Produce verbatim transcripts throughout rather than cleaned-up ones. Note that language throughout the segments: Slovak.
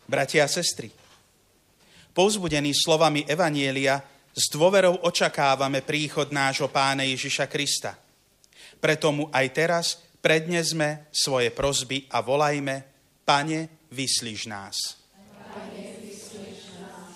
Bratia a sestry, povzbudení slovami Evanjelia s dôverou očakávame príchod nášho Pána Ježiša Krista. Preto mu aj teraz prednesme svoje prosby a volajme: Pane, vyslíš nás. Pane, vyslíš nás.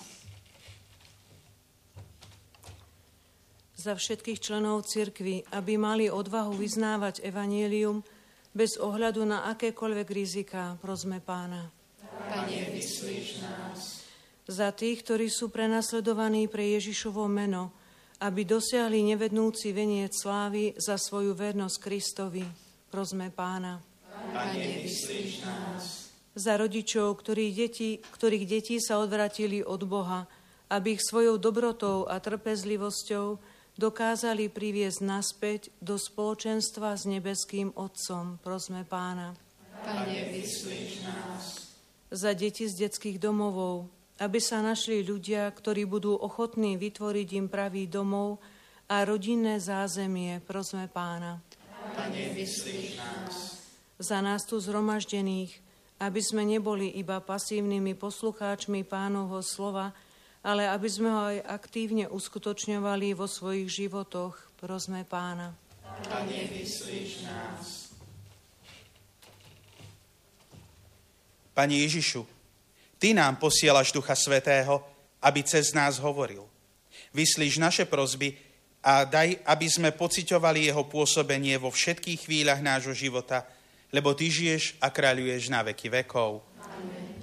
Za všetkých členov cirkvi, aby mali odvahu vyznávať evanjelium bez ohľadu na akékoľvek riziká, prosme Pána. Pane, vyslíš nás. Za tých, ktorí sú prenasledovaní pre Ježišovo meno, aby dosiahli nevednúci veniec slávy za svoju vernosť Kristovi, prosme Pána. Pane, vyslíš nás. Za rodičov, ktorých deti, ktorých deti sa odvratili od Boha, aby ich svojou dobrotou a trpezlivosťou dokázali priviesť naspäť do spoločenstva s nebeským Otcom, prosme Pána. Pane, vyslíš nás. Za deti z detských domovov, aby sa našli ľudia, ktorí budú ochotní vytvoriť im pravý domov a rodinné zázemie, prosme Pána. Pane, vyslíš nás. Za nás tu zhromaždených, aby sme neboli iba pasívnymi poslucháčmi Pánovho slova, ale aby sme ho aj aktívne uskutočňovali vo svojich životoch, prosme Pána. Pane, vyslíš nás. Pane Ježišu, Ty nám posielaš Ducha Svätého, aby cez nás hovoril. Vyslíš naše prosby a daj, aby sme pociťovali jeho pôsobenie vo všetkých chvíľach nášho života, lebo Ty žiješ a kráľuješ na veky vekov. Amen.